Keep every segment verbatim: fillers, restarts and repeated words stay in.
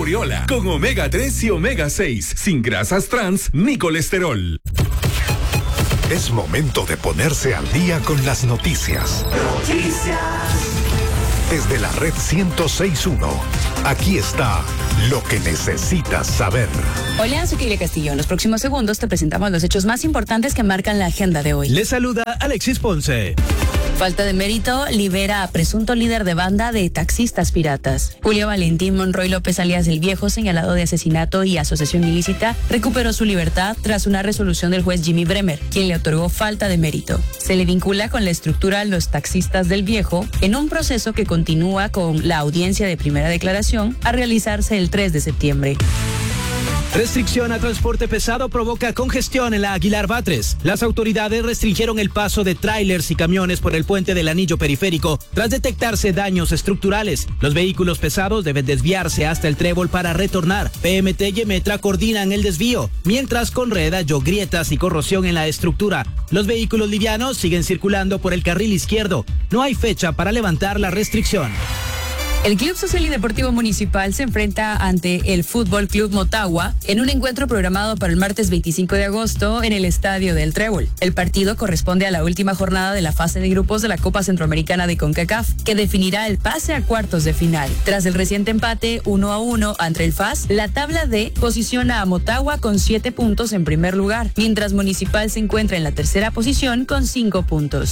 Nutriola, con omega tres y omega seis, sin grasas trans ni colesterol. Es momento de ponerse al día con las noticias. Noticias. Desde la red ciento seis punto uno, aquí está lo que necesitas saber. Hola, soy Kile Castillo. En los próximos segundos te presentamos los hechos más importantes que marcan la agenda de hoy. Le saluda Alexis Ponce. Falta de mérito libera a presunto líder de banda de taxistas piratas. Julio Valentín Monroy López, alias El Viejo, señalado de asesinato y asociación ilícita, recuperó su libertad tras una resolución del juez Jimmy Bremer, quien le otorgó falta de mérito. Se le vincula con la estructura Los Taxistas del Viejo en un proceso que continúa con la audiencia de primera declaración a realizarse el tres de septiembre. Restricción a transporte pesado provoca congestión en la Aguilar Batres. Las autoridades restringieron el paso de tráilers y camiones por el puente del anillo periférico tras detectarse daños estructurales. Los vehículos pesados deben desviarse hasta el trébol para retornar. P M T y Emetra coordinan el desvío, mientras Conred halló grietas y corrosión en la estructura. Los vehículos livianos siguen circulando por el carril izquierdo. No hay fecha para levantar la restricción. El Club Social y Deportivo Municipal se enfrenta ante el Fútbol Club Motagua en un encuentro programado para el martes veinticinco de agosto en el Estadio del Trébol. El partido corresponde a la última jornada de la fase de grupos de la Copa Centroamericana de CONCACAF, que definirá el pase a cuartos de final. Tras el reciente empate uno a uno ante el F A S, la tabla D posiciona a Motagua con siete puntos en primer lugar, mientras Municipal se encuentra en la tercera posición con cinco puntos.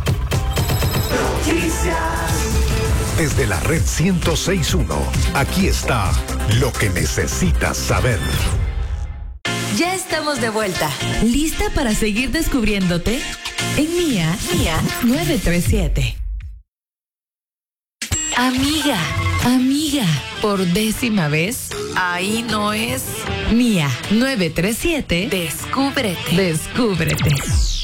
Desde la red ciento seis punto uno, aquí está lo que necesitas saber. Ya estamos de vuelta. ¿Lista para seguir descubriéndote? En Mía, Mía nueve tres siete. Amiga, amiga, por décima vez, ahí no es. Mía nueve tres siete. Descúbrete. Descúbrete.